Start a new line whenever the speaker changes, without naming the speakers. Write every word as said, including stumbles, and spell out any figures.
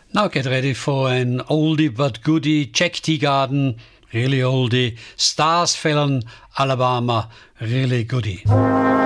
Now get ready for an oldie but goodie, Jack Teagarden, really oldie, Stars Fell on Alabama, really goodie.